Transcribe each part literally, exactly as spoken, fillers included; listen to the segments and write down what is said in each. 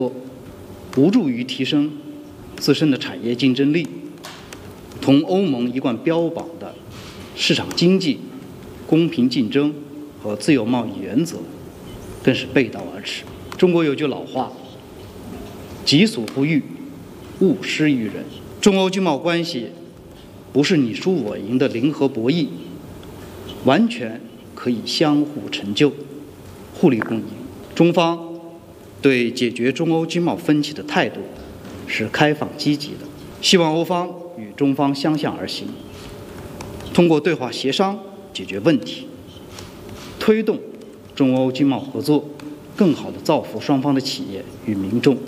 无助于提升自身的产业竞争力，同欧盟一贯标榜的市场经济、公平竞争和自由贸易原则更是背道而驰。中国有句老话：“己所不欲，勿施于人。”中欧经贸关系不是你输我赢的零和博弈，完全可以相互成就、互利共赢。中方对解决中欧经贸分歧的态度是开放积极的，希望欧方与中方相向而行，通过对话协商解决问题，推动中欧经贸合作更好地造福双方的企业与民众。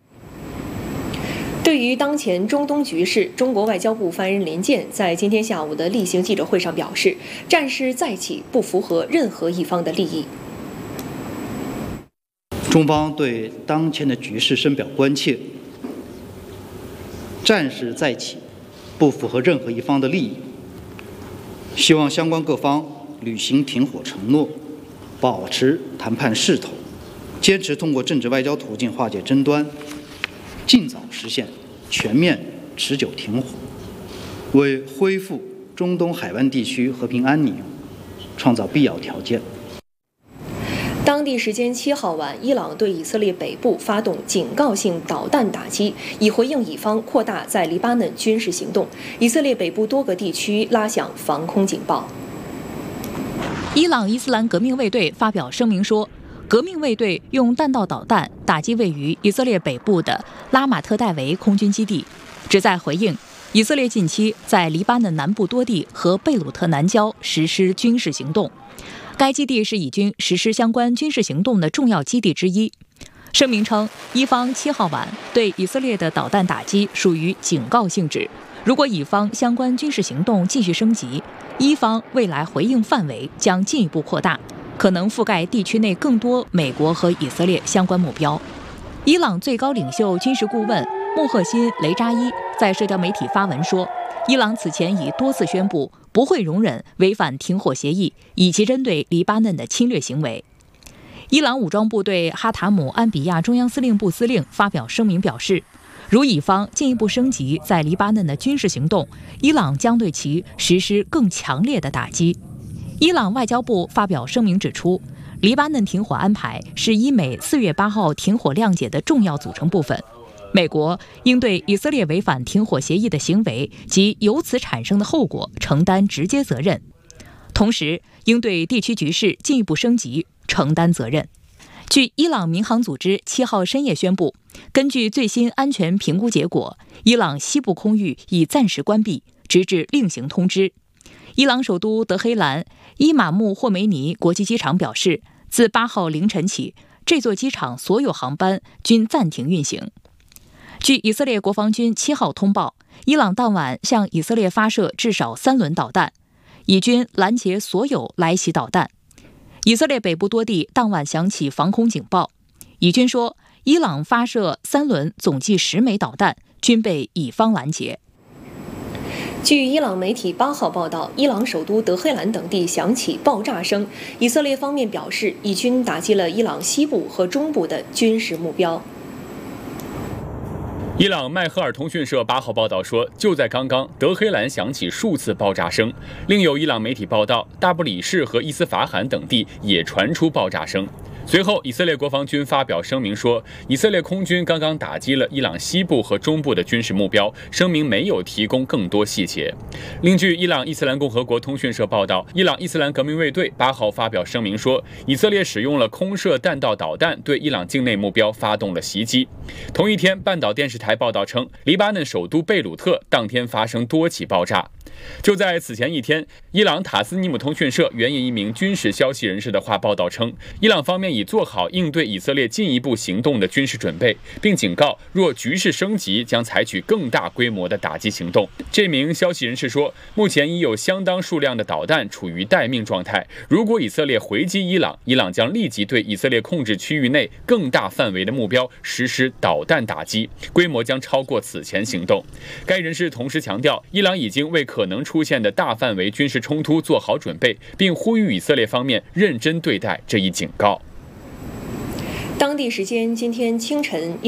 对于当前中东局势，中国外交部发言人林健在今天下午的例行记者会上表示，战事再起不符合任何一方的利益。 中方对当前的局势深表关切，战事再起不符合任何一方的利益，希望相关各方履行停火承诺，保持谈判势头，坚持通过政治外交途径化解争端，尽早实现全面持久停火，为恢复中东海湾地区和平安宁创造必要条件。 当地时间七号晚，伊朗对以色列北部发动警告性导弹打击，以回应以方扩大在黎巴嫩军事行动。以色列北部多个地区拉响防空警报。 伊朗伊斯兰革命卫队发表声明说，革命卫队用弹道导弹打击位于以色列北部的拉马特戴维空军基地，旨在回应以色列近期在黎巴嫩南部多地和贝鲁特南郊实施军事行动。该基地是以军实施相关军事行动的重要基地之一。声明称，伊方七号晚对以色列的导弹打击属于警告性质，如果以方相关军事行动继续升级，伊方未来回应范围将进一步扩大，可能覆盖地区内更多美国和以色列相关目标。伊朗最高领袖军事顾问穆赫辛·雷扎伊在社交媒体发文说，伊朗此前已多次宣布不会容忍违反停火协议以及针对黎巴嫩的侵略行为。伊朗武装部队哈塔姆安比亚中央司令部司令发表声明表示，如以方进一步升级在黎巴嫩的军事行动，伊朗将对其实施更强烈的打击。伊朗外交部发表声明指出，黎巴嫩停火安排是伊美四月八号停火谅解的重要组成部分。美国应对以色列违反停火协议的行为及由此产生的后果承担直接责任，同时应对地区局势进一步升级承担责任。据伊朗民航组织七号深夜宣布，根据最新安全评估结果，伊朗西部空域已暂时关闭，直至另行通知。伊朗首都德黑兰伊马木霍梅尼国际机场表示，自八号凌晨起，这座机场所有航班均暂停运行。据以色列国防军七号通报，伊朗当晚向以色列发射至少三轮导弹，以军拦截所有来袭导弹。以色列北部多地当晚响起防空警报，以军说，伊朗发射三轮总计十枚导弹，均被以方拦截。 据伊朗媒体八号报道，伊朗首都德黑兰等地响起爆炸声，以色列方面表示，以军打击了伊朗西部和中部的军事目标。 伊朗迈赫尔通讯社八号报道说，就在刚刚，德黑兰响起数次爆炸声。另有伊朗媒体报道，大不里士和伊斯法罕等地也传出爆炸声。随后，以色列国防军发表声明说，以色列空军刚刚打击了伊朗西部和中部的军事目标，声明没有提供更多细节。另据伊朗伊斯兰共和国通讯社报道，伊朗伊斯兰革命卫队八号发表声明说，以色列使用了空射弹道导弹对伊朗境内目标发动了袭击。同一天，半岛电视台报道称，黎巴嫩首都贝鲁特当天发生多起爆炸。就在此前一天，伊朗塔斯尼姆通讯社援引一名军事消息人士的话报道称，伊朗方面已做好应对以色列进一步行动的军事准备，并警告若局势升级，将采取更大规模的打击行动。这名消息人士说，目前已有相当数量的导弹处于待命状态，如果以色列回击伊朗，伊朗将立即对以色列控制区域内更大范围的目标实施导弹打击，规模将超过此前行动。该人士同时强调，伊朗已经为可能出现的大范围军事冲突做好准备，并呼吁以色列方面认真对待这一警告。 当地时间今天清晨。